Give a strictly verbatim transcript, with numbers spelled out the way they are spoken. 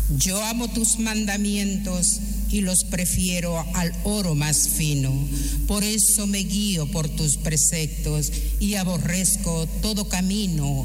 Yo amo tus mandamientos y los prefiero al oro más fino. Por eso me guío por tus preceptos y aborrezco todo camino